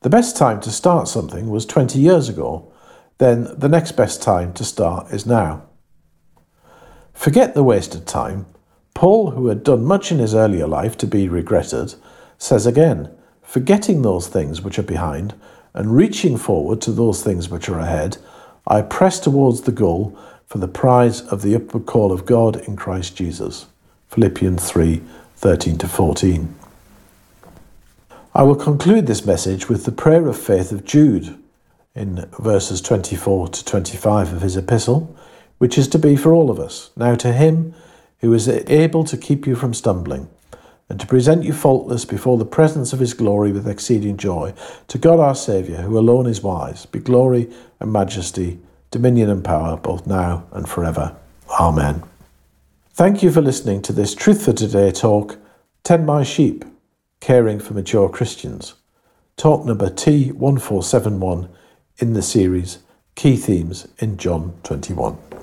The best time to start something was 20 years ago. Then the next best time to start is now. Forget the wasted time. Paul, who had done much in his earlier life to be regretted, says again, forgetting those things which are behind and reaching forward to those things which are ahead, I press towards the goal for the prize of the upward call of God in Christ Jesus. Philippians 3:13-14. I will conclude this message with the prayer of faith of Jude in verses 24-25 of his epistle, which is to be for all of us. Now to him who is able to keep you from stumbling, and to present you faultless before the presence of his glory with exceeding joy, to God our Saviour, who alone is wise, be glory and majesty, dominion and power, both now and forever. Amen. Thank you for listening to this Truth for Today talk, Tend My Sheep, Caring for Mature Christians. Talk number T1471 in the series Key Themes in John 21.